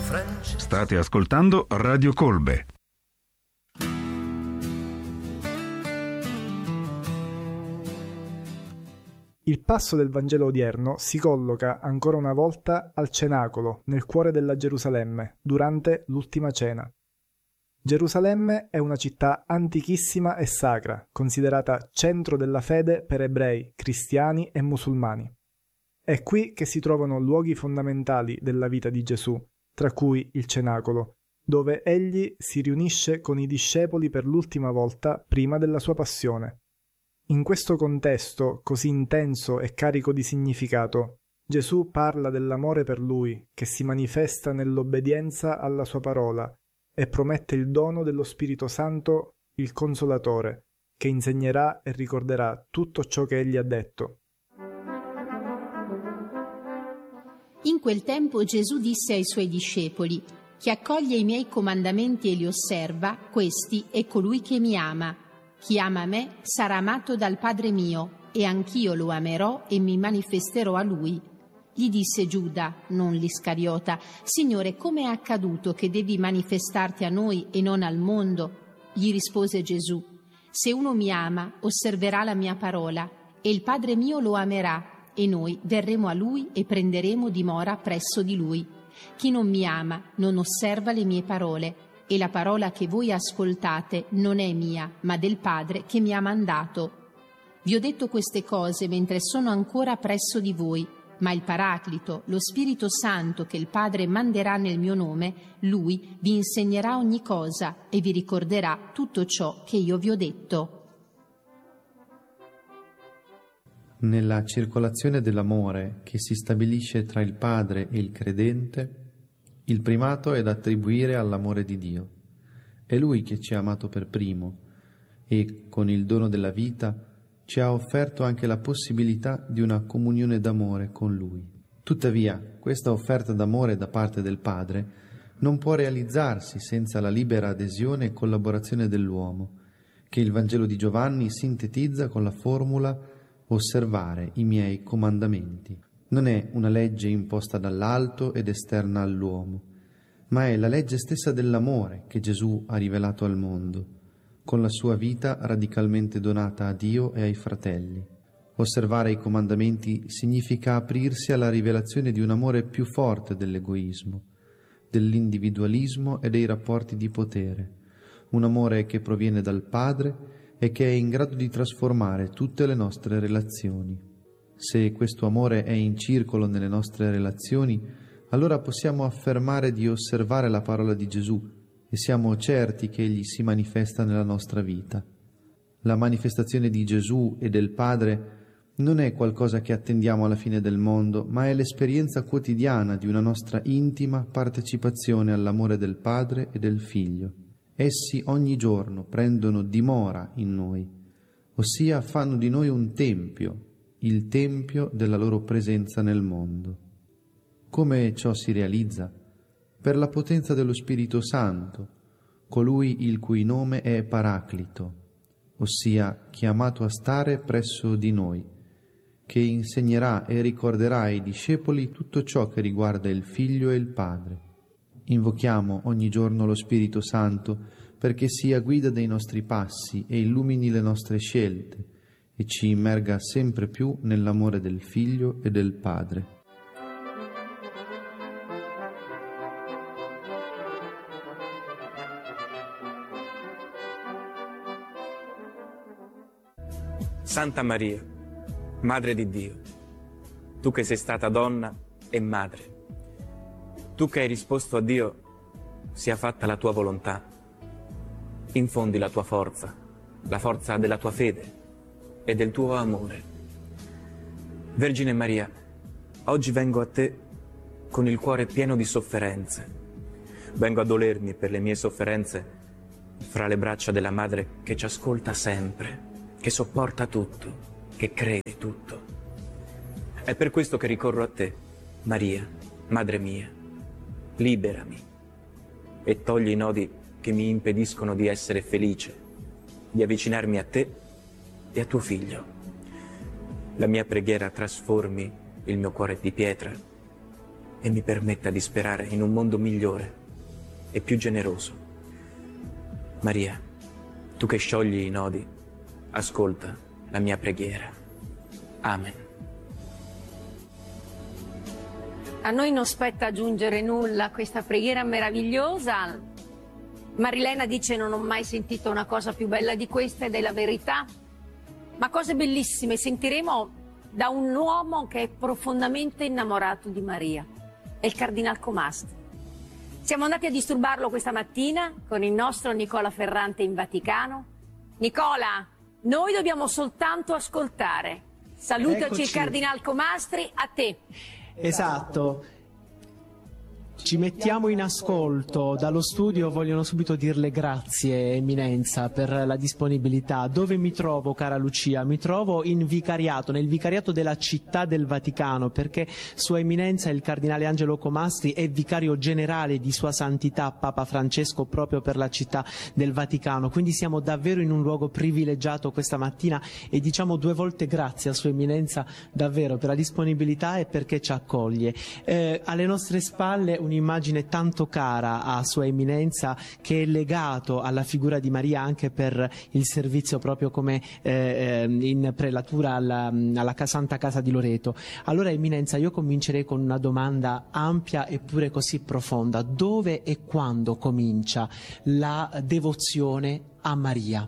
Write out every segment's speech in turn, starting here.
State ascoltando Radio Colbe. Il passo del Vangelo odierno si colloca ancora una volta al cenacolo, nel cuore della Gerusalemme, durante l'Ultima Cena. Gerusalemme è una città antichissima e sacra, considerata centro della fede per ebrei, cristiani e musulmani. È qui che si trovano luoghi fondamentali della vita di Gesù, tra cui il cenacolo, dove egli si riunisce con i discepoli per l'ultima volta prima della sua passione. In questo contesto così intenso e carico di significato, Gesù parla dell'amore per lui, che si manifesta nell'obbedienza alla sua parola, e promette il dono dello Spirito Santo, il Consolatore, che insegnerà e ricorderà tutto ciò che egli ha detto. In quel tempo Gesù disse ai suoi discepoli: «Chi accoglie i miei comandamenti e li osserva, questi è colui che mi ama. Chi ama me sarà amato dal Padre mio, e anch'io lo amerò e mi manifesterò a lui». Gli disse Giuda, non l'Iscariota: «Signore, come è accaduto che devi manifestarti a noi e non al mondo?» Gli rispose Gesù: «Se uno mi ama, osserverà la mia parola, e il Padre mio lo amerà, e noi verremo a lui e prenderemo dimora presso di lui. Chi non mi ama non osserva le mie parole, e la parola che voi ascoltate non è mia, ma del Padre che mi ha mandato. Vi ho detto queste cose mentre sono ancora presso di voi, ma il Paraclito, lo Spirito Santo che il Padre manderà nel mio nome, lui vi insegnerà ogni cosa e vi ricorderà tutto ciò che io vi ho detto». Nella circolazione dell'amore che si stabilisce tra il Padre e il credente, il primato è da attribuire all'amore di Dio. È Lui che ci ha amato per primo e, con il dono della vita, ci ha offerto anche la possibilità di una comunione d'amore con Lui. Tuttavia, questa offerta d'amore da parte del Padre non può realizzarsi senza la libera adesione e collaborazione dell'uomo, che il Vangelo di Giovanni sintetizza con la formula «osservare i miei comandamenti». Non è una legge imposta dall'alto ed esterna all'uomo, ma è la legge stessa dell'amore che Gesù ha rivelato al mondo, con la sua vita radicalmente donata a Dio e ai fratelli. Osservare i comandamenti significa aprirsi alla rivelazione di un amore più forte dell'egoismo, dell'individualismo e dei rapporti di potere, un amore che proviene dal Padre e che è in grado di trasformare tutte le nostre relazioni. Se questo amore è in circolo nelle nostre relazioni, allora possiamo affermare di osservare la parola di Gesù e siamo certi che egli si manifesta nella nostra vita. La manifestazione di Gesù e del Padre non è qualcosa che attendiamo alla fine del mondo, ma è l'esperienza quotidiana di una nostra intima partecipazione all'amore del Padre e del Figlio. Essi ogni giorno prendono dimora in noi, ossia fanno di noi un tempio, il tempio della loro presenza nel mondo. Come ciò si realizza? Per la potenza dello Spirito Santo, colui il cui nome è Paraclito, ossia chiamato a stare presso di noi, che insegnerà e ricorderà ai discepoli tutto ciò che riguarda il Figlio e il Padre. Invochiamo ogni giorno lo Spirito Santo perché sia guida dei nostri passi e illumini le nostre scelte e ci immerga sempre più nell'amore del Figlio e del Padre. Santa Maria, Madre di Dio, tu che sei stata donna e madre, tu che hai risposto a Dio, sia fatta la tua volontà. Infondi la tua forza, la forza della tua fede e del tuo amore. Vergine Maria, oggi vengo a te con il cuore pieno di sofferenze. Vengo a dolermi per le mie sofferenze fra le braccia della Madre che ci ascolta sempre, che sopporta tutto, che crede tutto. È per questo che ricorro a te, Maria, Madre mia. Liberami e togli i nodi che mi impediscono di essere felice, di avvicinarmi a te e a tuo Figlio. La mia preghiera trasformi il mio cuore di pietra e mi permetta di sperare in un mondo migliore e più generoso. Maria, tu che sciogli i nodi, ascolta la mia preghiera. Amen. A noi non spetta aggiungere nulla a questa preghiera meravigliosa. Marilena dice: non ho mai sentito una cosa più bella di questa, ed è la verità. Ma cose bellissime sentiremo da un uomo che è profondamente innamorato di Maria, è il Cardinal Comastri. Siamo andati a disturbarlo questa mattina con il nostro Nicola Ferrante in Vaticano. Nicola, noi dobbiamo soltanto ascoltare. Salutaci. Eccoci. Il Cardinal Comastri, a te. Esatto. Ci mettiamo in ascolto. Dallo studio vogliono subito dirle grazie, Eminenza, per la disponibilità. Dove mi trovo, cara Lucia? Mi trovo in vicariato, nel vicariato della Città del Vaticano, perché Sua Eminenza il Cardinale Angelo Comastri è vicario generale di Sua Santità Papa Francesco proprio per la Città del Vaticano. Quindi siamo davvero in un luogo privilegiato questa mattina e diciamo 2 volte grazie a Sua Eminenza davvero per la disponibilità e perché ci accoglie. Alle nostre spalle un'immagine tanto cara a Sua Eminenza, che è legato alla figura di Maria anche per il servizio proprio come in prelatura alla Santa Casa di Loreto. Allora, Eminenza, io comincerei con una domanda ampia eppure così profonda: dove e quando comincia la devozione a Maria?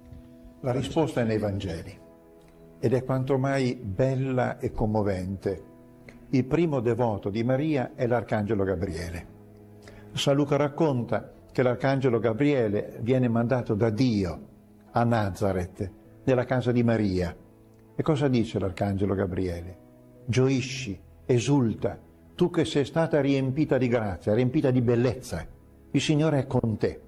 La risposta è nei Vangeli ed è quanto mai bella e commovente. Il primo devoto di Maria è l'Arcangelo Gabriele. San Luca racconta che l'Arcangelo Gabriele viene mandato da Dio a Nazareth, nella casa di Maria. E cosa dice l'Arcangelo Gabriele? Gioisci, esulta, tu che sei stata riempita di grazia, riempita di bellezza. Il Signore è con te.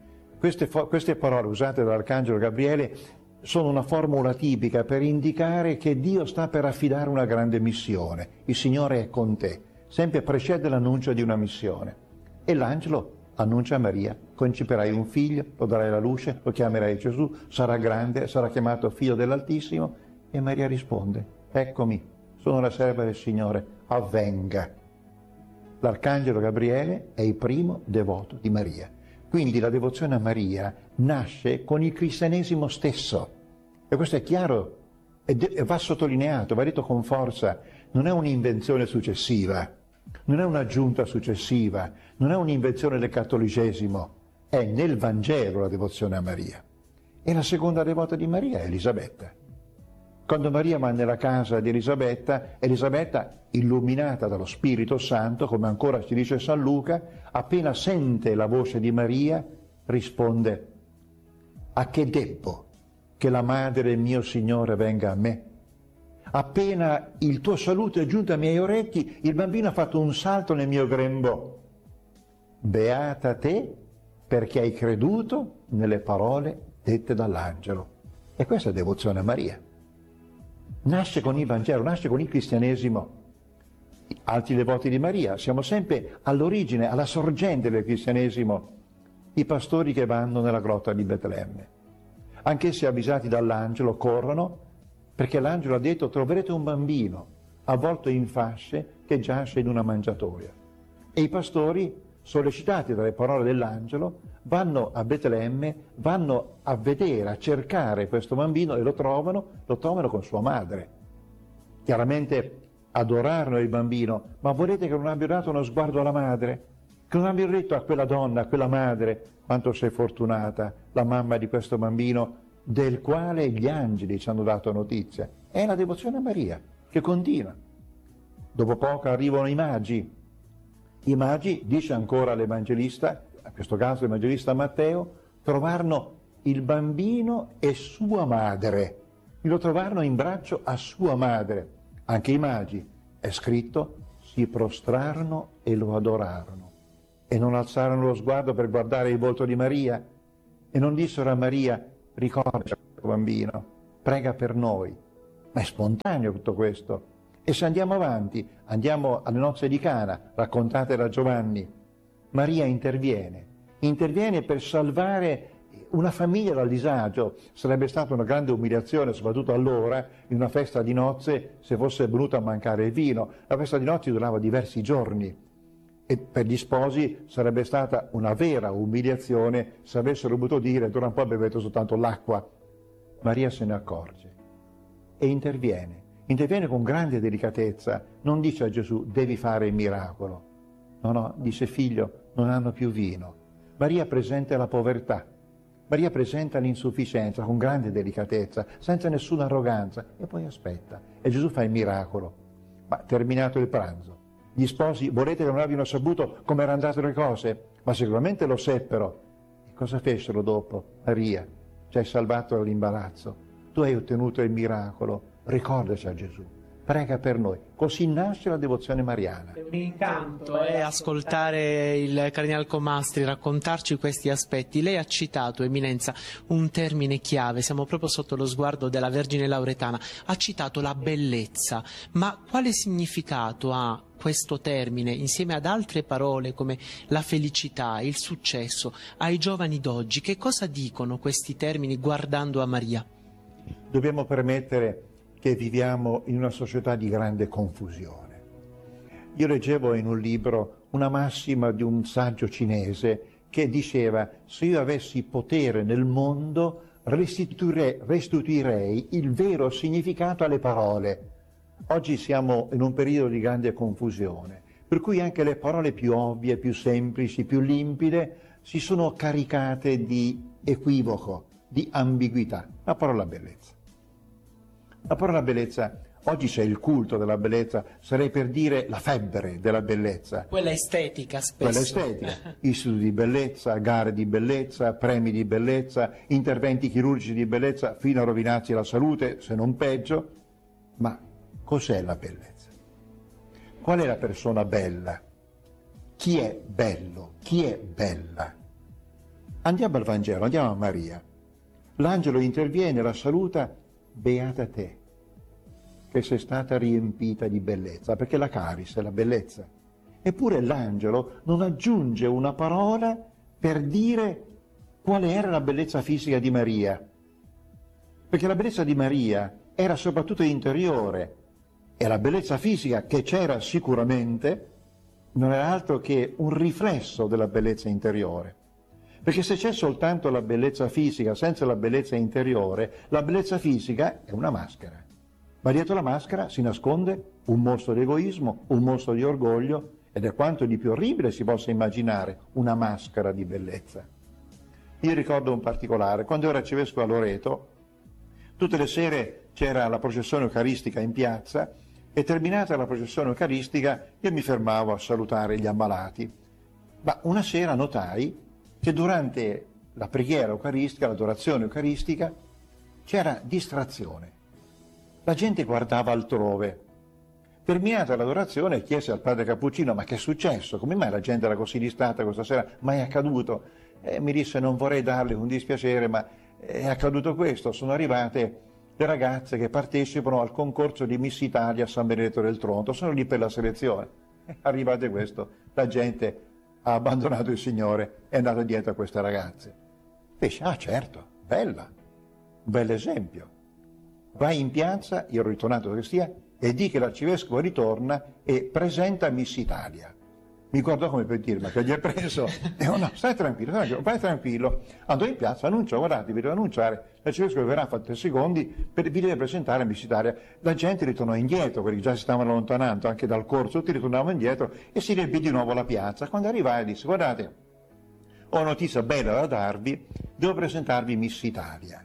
Queste parole usate dall'Arcangelo Gabriele sono una formula tipica per indicare che Dio sta per affidare una grande missione. Il Signore è con te. Sempre precede l'annuncio di una missione. E l'angelo annuncia a Maria: concepirai un figlio, lo darai alla luce, lo chiamerai Gesù, sarà grande, sarà chiamato figlio dell'Altissimo. E Maria risponde: eccomi, sono la serva del Signore, avvenga. L'Arcangelo Gabriele è il primo devoto di Maria. Quindi la devozione a Maria nasce con il cristianesimo stesso. E questo è chiaro e va sottolineato, va detto con forza. Non è un'invenzione successiva, non è un'aggiunta successiva, non è un'invenzione del cattolicesimo. È nel Vangelo la devozione a Maria. E la seconda devota di Maria è Elisabetta. Quando Maria va nella casa di Elisabetta, Elisabetta, illuminata dallo Spirito Santo, come ancora ci dice San Luca, appena sente la voce di Maria, risponde: a che debbo che la madre del mio Signore venga a me? Appena il tuo saluto è giunto ai miei orecchi, il bambino ha fatto un salto nel mio grembo. Beata te, perché hai creduto nelle parole dette dall'angelo. E questa è devozione a Maria. Nasce con il Vangelo, nasce con il cristianesimo. Altri devoti di Maria, siamo sempre all'origine, alla sorgente del cristianesimo, i pastori che vanno nella grotta di Betlemme. Anch'essi, avvisati dall'angelo, corrono, perché l'angelo ha detto: troverete un bambino avvolto in fasce che giace in una mangiatoia. E i pastori, sollecitati dalle parole dell'angelo, vanno a Betlemme, vanno a vedere, a cercare questo bambino e lo trovano con sua madre. Chiaramente adorarono il bambino, ma volete che non abbiano dato uno sguardo alla madre? Che non abbiano detto a quella donna, a quella madre: quanto sei fortunata, la mamma di questo bambino del quale gli angeli ci hanno dato notizia. È la devozione a Maria che continua. Dopo poco arrivano i magi. I magi, dice ancora l'Evangelista, in questo caso l'Evangelista Matteo, trovarono il bambino e sua madre. Lo trovarono in braccio a sua madre. Anche i magi, è scritto, si prostrarono e lo adorarono. E non alzarono lo sguardo per guardare il volto di Maria. E non dissero a Maria: ricorda questo bambino, prega per noi. Ma è spontaneo tutto questo. E se andiamo avanti, andiamo alle nozze di Cana, raccontate da Giovanni, Maria interviene per salvare Una famiglia dal disagio sarebbe stata una grande umiliazione, soprattutto allora, in una festa di nozze, se fosse venuto a mancare il vino. La festa di nozze durava diversi giorni e per gli sposi sarebbe stata una vera umiliazione se avessero dovuto dire: tra un po' bevete soltanto l'acqua. Maria se ne accorge e interviene con grande delicatezza. Non dice a Gesù: devi fare il miracolo. No, dice: figlio, non hanno più vino. Maria presenta la povertà, Maria presenta l'insufficienza con grande delicatezza, senza nessuna arroganza, e poi aspetta. E Gesù fa il miracolo. Ma terminato il pranzo, gli sposi, volete che non abbiano saputo come erano andate le cose? Ma sicuramente lo seppero. E cosa fecero dopo? Maria, ci hai salvato dall'imbarazzo, tu hai ottenuto il miracolo, ricordaci a Gesù. Prega per noi. Così nasce la devozione mariana. È un incanto ascoltare il Cardinal Comastri raccontarci questi aspetti. Lei ha citato, Eminenza, un termine chiave, siamo proprio sotto lo sguardo della Vergine Lauretana, ha citato la bellezza. Ma quale significato ha questo termine insieme ad altre parole come la felicità, il successo, ai giovani d'oggi? Che cosa dicono questi termini guardando a Maria? Dobbiamo permettere che viviamo in una società di grande confusione. Io leggevo in un libro una massima di un saggio cinese che diceva: se io avessi potere nel mondo restituirei il vero significato alle parole. Oggi siamo in un periodo di grande confusione, per cui anche le parole più ovvie, più semplici, più limpide si sono caricate di equivoco, di ambiguità. La parola bellezza. La parola bellezza, oggi c'è il culto della bellezza, sarei per dire la febbre della bellezza. Quella estetica spesso. Quella estetica, istituti di bellezza, gare di bellezza, premi di bellezza, interventi chirurgici di bellezza, fino a rovinarsi la salute, se non peggio. Ma cos'è la bellezza? Qual è la persona bella? Chi è bello? Chi è bella? Andiamo al Vangelo, andiamo a Maria. L'angelo interviene, la saluta: beata te, che sei stata riempita di bellezza, perché la caris è la bellezza. Eppure l'angelo non aggiunge una parola per dire quale era la bellezza fisica di Maria, perché la bellezza di Maria era soprattutto interiore, e la bellezza fisica, che c'era sicuramente, non era altro che un riflesso della bellezza interiore. Perché se c'è soltanto la bellezza fisica senza la bellezza interiore, la bellezza fisica è una maschera. Ma dietro la maschera si nasconde un mostro di egoismo, un mostro di orgoglio, ed è quanto di più orribile si possa immaginare una maschera di bellezza. Io ricordo un particolare: quando ero arcivescovo a Loreto, tutte le sere c'era la processione eucaristica in piazza, e terminata la processione eucaristica io mi fermavo a salutare gli ammalati. Ma una sera notai che durante la preghiera eucaristica, l'adorazione eucaristica, c'era distrazione. La gente guardava altrove. Terminata l'adorazione chiese al padre Cappuccino: ma che è successo? Come mai la gente era così distratta questa sera? Mai accaduto? Mi disse: non vorrei darle un dispiacere, ma è accaduto questo. Sono arrivate le ragazze che partecipano al concorso di Miss Italia a San Benedetto del Tronto, sono lì per la selezione. Arrivate questo, la gente ha abbandonato il Signore e è andata dietro a queste ragazze. Dice: ah certo, bella, un bel esempio. Vai in piazza, io ero ritornato da Cristia, e di che l'arcivescovo ritorna e presenta Miss Italia. Mi guardò come per dire: ma che gli hai preso? E oh no, stai tranquillo, vai tranquillo. Andò in piazza, annunciò: guardate, vi devo annunciare, l'arcivescovo verrà fra 3 secondi, vi deve presentare Miss Italia. La gente ritornò indietro, perché già si stavano allontanando anche dal corso, tutti ritornavano indietro, e si riempì di nuovo la piazza. Quando arrivai disse: guardate, ho notizia bella da darvi, devo presentarvi Miss Italia.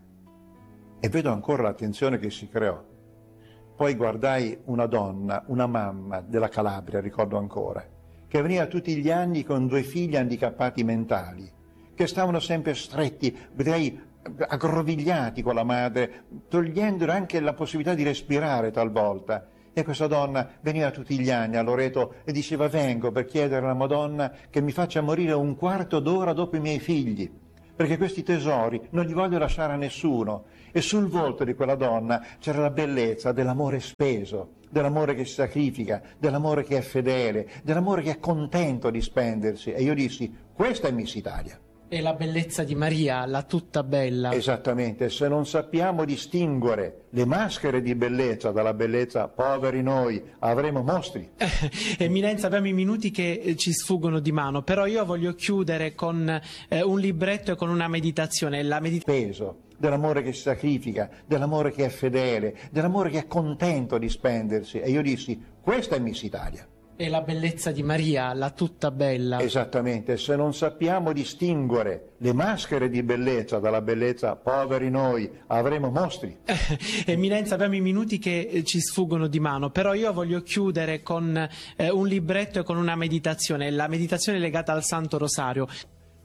E vedo ancora l'attenzione che si creò. Poi guardai una donna, una mamma della Calabria, ricordo ancora, che veniva tutti gli anni con 2 figli handicappati mentali, che stavano sempre stretti, vedrei aggrovigliati con la madre, togliendole anche la possibilità di respirare talvolta. E questa donna veniva tutti gli anni a Loreto e diceva: vengo per chiedere alla Madonna che mi faccia morire un quarto d'ora dopo i miei figli, perché questi tesori non li voglio lasciare a nessuno. E sul volto di quella donna c'era la bellezza dell'amore speso, dell'amore che si sacrifica, dell'amore che è fedele, dell'amore che è contento di spendersi. E io dissi: questa è Miss Italia. E la bellezza di Maria, la tutta bella. Esattamente, se non sappiamo distinguere le maschere di bellezza dalla bellezza, poveri noi, avremo mostri. Eminenza, abbiamo i minuti che ci sfuggono di mano, però io voglio chiudere con un libretto e con una meditazione. Peso dell'amore che si sacrifica, dell'amore che è fedele, dell'amore che è contento di spendersi. E io dissi, questa è Miss Italia. E la bellezza di Maria, la tutta bella. Esattamente, se non sappiamo distinguere le maschere di bellezza dalla bellezza, poveri noi, avremo mostri. Eminenza, abbiamo i minuti che ci sfuggono di mano, però io voglio chiudere con un libretto e con una meditazione. La meditazione è legata al Santo Rosario.